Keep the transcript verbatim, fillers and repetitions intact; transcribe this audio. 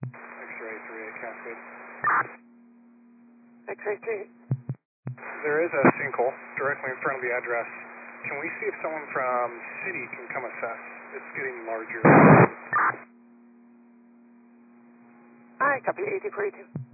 X-ray three eight Cascade. X-ray three. There is a sinkhole directly in front of the address. Can we see if someone from City can come assess? It's getting larger. Alright, copy eighty forty-two.